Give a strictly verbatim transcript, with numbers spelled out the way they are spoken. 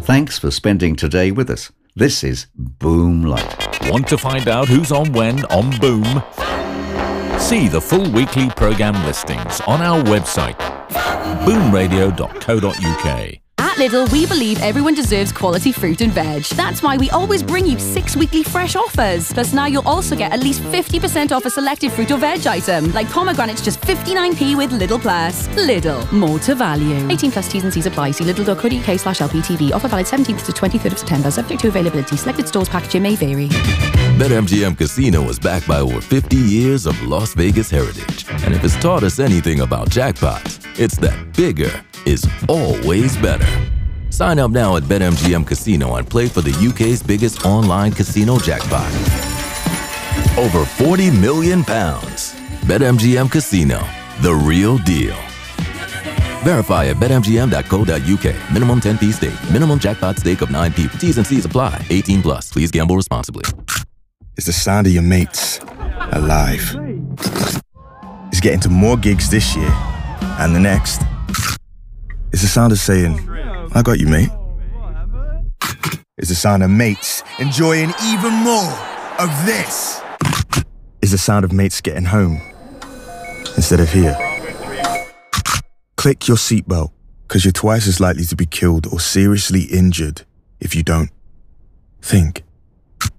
Thanks for spending today with us. This is Boom Light. Want to find out who's on when on Boom? See the full weekly programme listings on our website, boom radio dot co dot uk. At Lidl, we believe everyone deserves quality fruit and veg. That's why we always bring you six weekly fresh offers. Plus now you'll also get at least fifty percent off a selected fruit or veg item, like pomegranates just fifty-nine p with Lidl Plus. Lidl, more to value. eighteen plus T's and C's apply. See lidl dot co dot uk slash L P T V. Offer valid seventeenth to twenty-third of September, subject to availability. Selected stores packaging may vary. BetMGM Casino is backed by over fifty years of Las Vegas heritage. And if it's taught us anything about jackpots, it's that bigger is always better. Sign up now at BetMGM Casino and play for the U K's biggest online casino jackpot. Over forty million pounds. BetMGM Casino, the real deal. Verify at bet M G M dot co dot U K. Minimum ten p stake. Minimum jackpot stake of nine p. T's and C's apply. eighteen plus. Please gamble responsibly. It's the sound of your mates alive. It's getting to more gigs this year and the next. It's the sound of saying, I got you, mate. It's the sound of mates enjoying even more of this. It's the sound of mates getting home instead of here. Click your seatbelt, because you're twice as likely to be killed or seriously injured if you don't. Think.